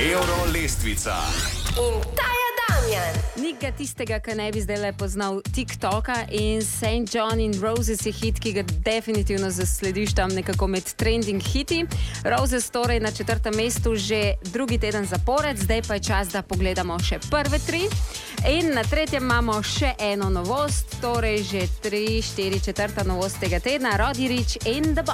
Euro lestvica. In ta je Damjan. Nikga tistega, ki ne bi zdaj le poznal TikToka, in St. John in Roses je hit, ki ga definitivno zaslediš tam nekako med trending hiti. Roses torej na 4. mestu že drugi teden zapored, zdaj pa je čas, da pogledamo še prve 3. In na 3. imamo še eno novost, torej že 3, 4, 4. novost tega tedna, Roddy Ricch in The